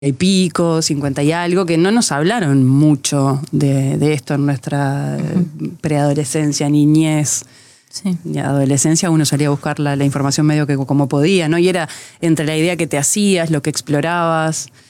y pico, 50 y algo, que no nos hablaron mucho de esto en nuestra preadolescencia, niñez. Sí. Y adolescencia uno salía a buscar la información medio que como podía, ¿no? Y era entre la idea que te hacías, lo que explorabas.